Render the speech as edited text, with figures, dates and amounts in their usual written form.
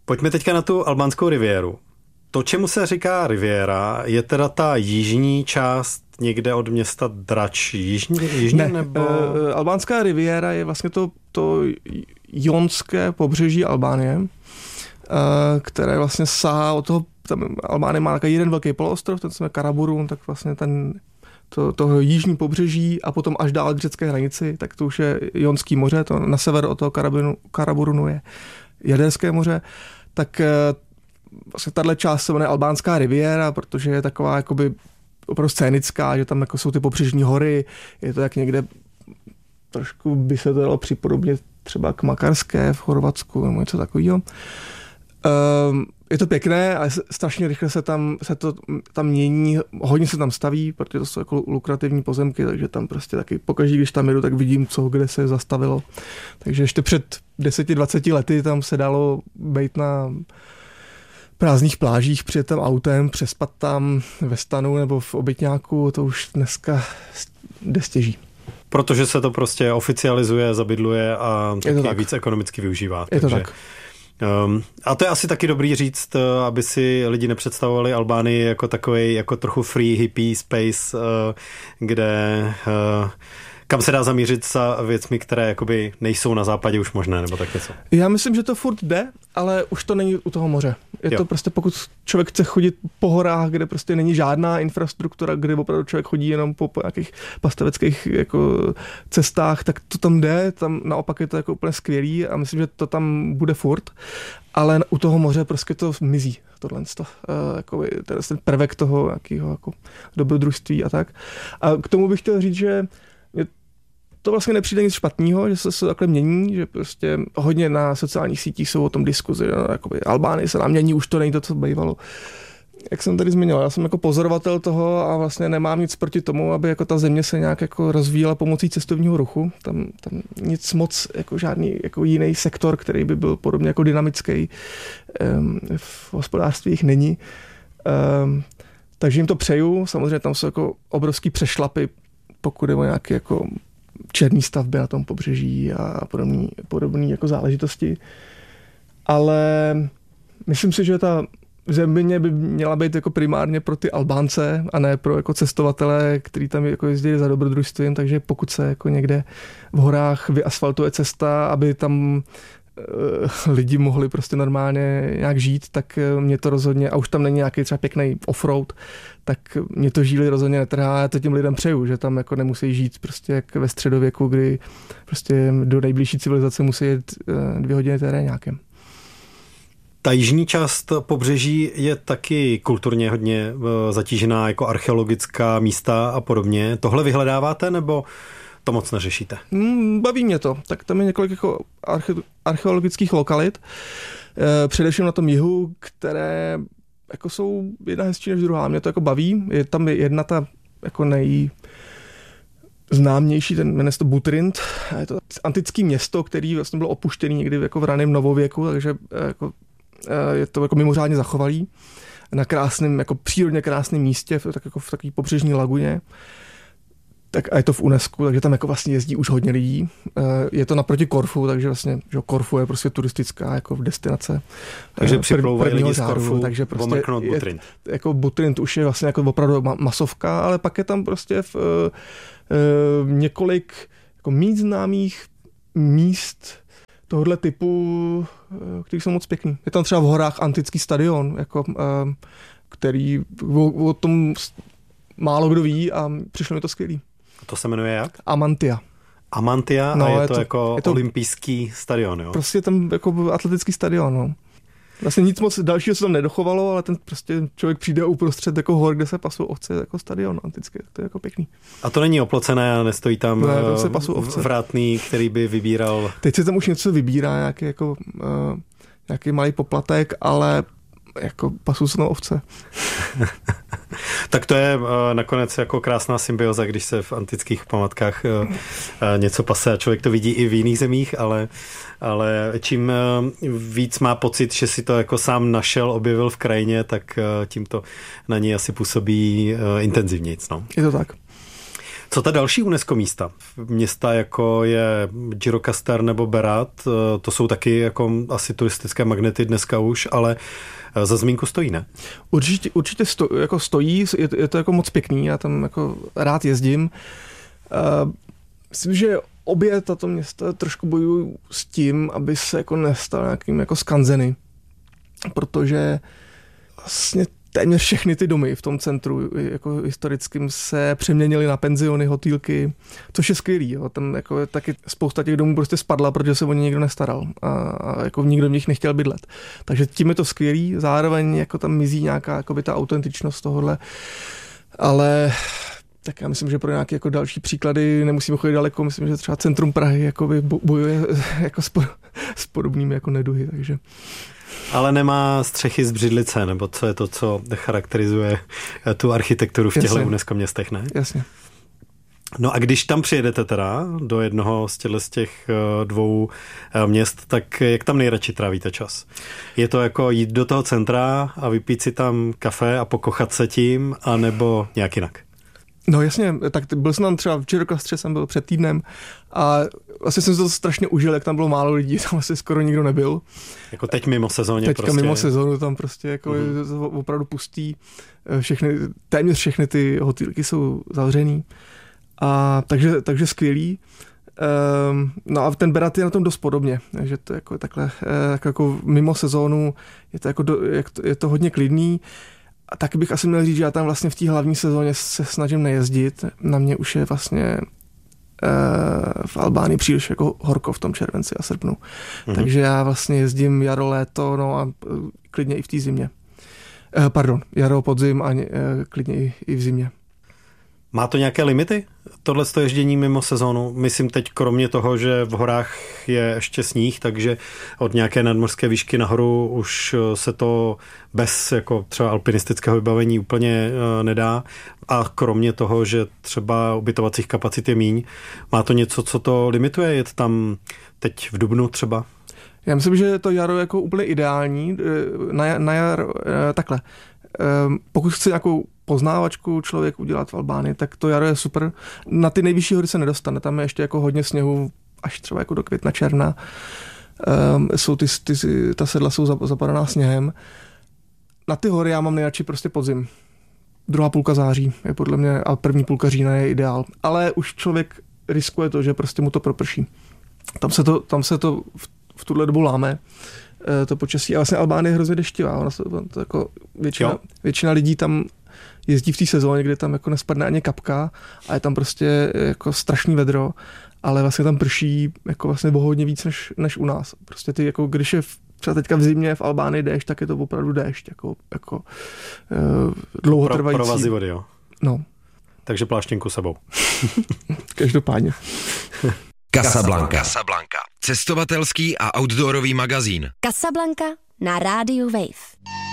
Pojďme teďka na tu albánskou riviéru. To, čemu se říká riviéra, je teda ta jižní část někde od města Drač. Jižní ne, nebo... albánská riviéra je vlastně to jonské pobřeží Albánie, které vlastně sahá od toho, tam Albánie má takový jeden velký poloostrov, ten se jmenuje Karaburun, tak vlastně toho jižní pobřeží a potom až dál k řecké hranici, tak to už je Jonský moře, to na sever od toho Karaburunu je Jaderské moře, tak vlastně tahle část se jmenuje Albánská riviéra, protože je taková jakoby opravdu scénická, že tam jako jsou ty pobřežní hory, je to jak někde trošku by se to dalo připodobnit třeba k Makarské v Chorvatsku nebo něco takového. Je to pěkné, ale strašně rychle se to tam mění, hodně se tam staví, protože to jsou jako lukrativní pozemky, takže tam prostě taky pokaždé, když tam jedu, tak vidím, co kde se zastavilo. Takže ještě před 10-20 lety tam se dalo bejt na prázdných plážích, přijet tam autem, přespat tam ve stanu nebo v obytňáku, to už dneska jde stěží. Protože se to prostě oficializuje, zabydluje a taky víc ekonomicky využívá. Je to tak. A to je asi taky dobrý říct, aby si lidi nepředstavovali Albánii jako takovej, jako trochu free hippie space, kde kam se dá zamířit za věcmi, které jakoby nejsou na západě už možné, nebo tak něco. Já myslím, že to furt jde, ale už to není u toho moře. Je to prostě, pokud člověk chce chodit po horách, kde prostě není žádná infrastruktura, kde opravdu člověk chodí jenom po nějakých pastaveckých jako cestách, tak to tam jde, tam naopak je to jako úplně skvělý a myslím, že to tam bude furt, ale u toho moře prostě to mizí, tohle. Jako ten prvek toho jakýho jako dobrodružství a tak. A k tomu bych chtěl říct, že to vlastně nepřijde nic špatného, že se takhle mění, že prostě hodně na sociálních sítích jsou o tom diskuzi, jakoby Albánie se nám mění, už to není to, co bývalo. Jak jsem tady zmiňoval, já jsem jako pozorovatel toho a vlastně nemám nic proti tomu, aby jako ta země se nějak jako rozvíjela pomocí cestovního ruchu. Tam nic moc, jako žádný jako jiný sektor, který by byl podobně jako dynamický, v hospodářství jich není. Takže jim to přeju, samozřejmě tam jsou jako obrovský přešlapy, pokud je o nějaké jako černý stavby na tom pobřeží a podobné jako záležitosti. Ale myslím si, že ta země by měla být jako primárně pro ty Albánce a ne pro jako cestovatele, kteří tam jako jezdí za dobrodružstvím, takže pokud se jako někde v horách vyasfaltuje cesta, aby tam lidi mohli prostě normálně nějak žít, tak mě to rozhodně, a už tam není nějaký třeba pěkný offroad, tak mě to žíly rozhodně netrhá, já to těm lidem přeju, že tam jako nemusí žít prostě jak ve středověku, kdy prostě do nejbližší civilizace musí jet 2 hodiny teréňákem. Ta jižní část pobřeží je taky kulturně hodně zatížená jako archeologická místa a podobně. Tohle vyhledáváte nebo to moc neřešíte? Baví mě to. Tak tam je několik jako archeologických lokalit, především na tom jihu, které jako jsou jedna hezčí než druhá. Mě to jako baví. Je tam jedna ta jako nejznámější, jmenuje se to Butrint. Je to antické město, které vlastně bylo opuštěné někdy jako v raném novověku, takže jako je to jako mimořádně zachovalý. Na krásném, jako přírodně krásném místě, tak jako v takové pobřežní laguně. Tak a je to v UNESCO, takže tam jako vlastně jezdí už hodně lidí. Je to naproti Korfu, takže vlastně, že Korfu je prostě turistická jako destinace. Takže připlouvají lidi z Korfu, takže prostě Butrint. Jako Butrint už je vlastně jako opravdu masovka, ale pak je tam prostě několik jako míst známých míst tohohle typu, který jsou moc pěkný. Je tam třeba v horách antický stadion, jako, který o tom málo kdo ví a přišlo mi to skvělý. To se jmenuje jak? Amantia. Amantia a je to jako olympijský stadion, jo? Prostě tam jako atletický stadion, no. Vlastně nic moc dalšího se tam nedochovalo, ale ten prostě člověk přijde uprostřed jako hor, kde se pasují ovce, jako stadion antický, to je jako pěkný. A to není oplocené a nestojí tam vrátný, který by vybíral... Teď se tam už něco vybírá, nějaký malý poplatek, ale jako pasují se tam ovce. Tak to je nakonec jako krásná symbioza, když se v antických památkách něco pase a člověk to vidí i v jiných zemích, ale čím víc má pocit, že si to jako sám našel, objevil v krajině, tak tím to na něj asi působí intenzivnějc. No. Je to tak. Co ta další UNESCO místa? Města jako je Gjirokastar nebo Berat, to jsou taky jako asi turistické magnety dneska už, ale za zmínku stojí, ne? Určitě stojí, je to jako moc pěkný, já tam jako rád jezdím. Myslím, že obě tato města trošku bojují s tím, aby se jako nestal nějakým jako skanzeny, protože vlastně téměř všechny ty domy v tom centru jako historickým se přeměnily na penziony, hotýlky, což je skvělý. Jo. Tam jako je taky spousta těch domů prostě spadla, protože se o ně nikdo nestaral a jako nikdo v nich nechtěl bydlet. Takže tím je to skvělý, zároveň jako tam mizí nějaká jakoby ta autentičnost tohohle, ale tak já myslím, že pro nějaké jako další příklady nemusíme chodit daleko, myslím, že třeba centrum Prahy jakoby bojuje jako s podobnými jako neduhy, takže... Ale nemá střechy z břidlice, nebo co je to, co charakterizuje tu architekturu v těchto UNESCO městech, ne? Jasně. No a když tam přijedete teda do jednoho z těch dvou měst, tak jak tam nejradši trávíte čas? Je to jako jít do toho centra a vypít si tam kafe a pokochat se tím, anebo nějak jinak? No jasně, tak byl jsem tam třeba v Gjirokastře, jsem byl před týdnem a vlastně jsem to strašně užil, jak tam bylo málo lidí, tam vlastně skoro nikdo nebyl. Jako teď mimo sezóně Teďka prostě. Mimo sezónu tam prostě jako opravdu pustý, téměř všechny ty hotýlky jsou zavřený, a takže skvělý. No a ten Berat je na tom dost podobně, že to jako takhle jako mimo sezónu je to, jako je to hodně klidný. A taky bych asi měl říct, že já tam vlastně v té hlavní sezóně se snažím nejezdit. Na mě už je vlastně v Albánii příliš jako horko v tom červenci a srpnu. Takže já vlastně jezdím jaro, léto, no a klidně i v té zimě. Jaro, podzim a klidně i v zimě. Má to nějaké limity, tohleto ježdění mimo sezónu? Myslím teď kromě toho, že v horách je ještě sníh, takže od nějaké nadmořské výšky nahoru už se to bez jako třeba alpinistického vybavení úplně nedá. A kromě toho, že třeba ubytovacích kapacit je míň, má to něco, co to limituje? Je to tam teď v dubnu třeba? Já myslím, že to jaro je jako úplně ideální. Na jaro takhle. Pokud chce nějakou poznávačku člověk udělat v Albánii, tak to jaro je super. Na ty nejvyšší hory se nedostane, tam je ještě jako hodně sněhu, až třeba jako do května, června. Ta sedla jsou zapadaná sněhem. Na ty hory já mám nejradši prostě podzim. Druhá půlka září je podle mě, a první půlka října je ideál. Ale už člověk riskuje to, že prostě mu to proprší. Tam se to v tuhle dobu láme, to počasí. A vlastně Albánie je hrozně deštivá. To jako většina lidí tam jezdí v té sezóně, kdy tam jako nespadne ani kapka a je tam prostě jako strašný vedro, ale vlastně tam prší jako vlastně o hodně víc než u nás. Prostě ty jako když je třeba teďka v zimě v Albánii déšť, tak je to opravdu déšť, jako dlouhotrvající. Provazy vody, jo. No. Takže pláštěnku sebou. Každopádně. Casablanca. Cestovatelský a outdoorový magazín. Casablanca na rádiu Wave.